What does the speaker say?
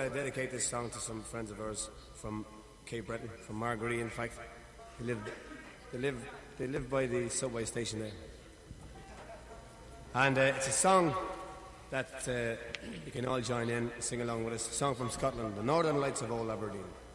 dedicate this song to some friends of ours from Cape Breton, from Margaree, in fact. They live by the subway station there. And it's a song that you can all join in, sing along with us. A song from Scotland, the Northern Lights of Old Aberdeen.